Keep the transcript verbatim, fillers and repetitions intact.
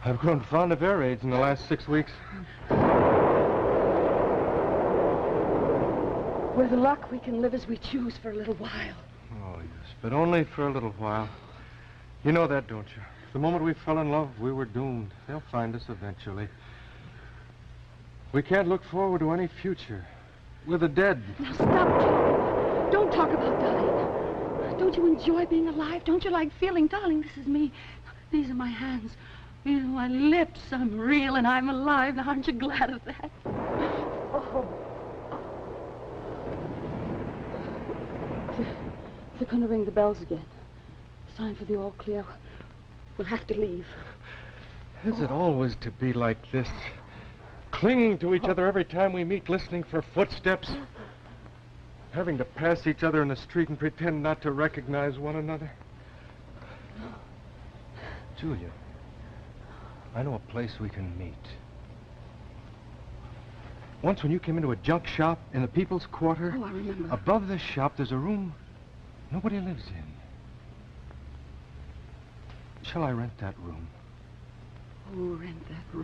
I've grown fond of air raids in the last six weeks. With luck, we can live as we choose for a little while. Oh, yes, but only for a little while. You know that, don't you? The moment we fell in love, we were doomed. They'll find us eventually. We can't look forward to any future. We're the dead. Now stop talking. Don't talk about dying. Don't you enjoy being alive? Don't you like feeling, darling, this is me. These are my hands. These are my lips. I'm real and I'm alive. Now, aren't you glad of that? Oh. They're going to ring the bells again. It's time for the all clear. We'll have to leave. Is it always to be like this? Clinging to each other every time we meet, listening for footsteps? Having to pass each other in the street and pretend not to recognize one another? Julia, I know a place we can meet. Once when you came into a junk shop in the People's Quarter... Oh, I remember. Above the shop, there's a room nobody lives in. Shall I rent that room? Oh, rent that room.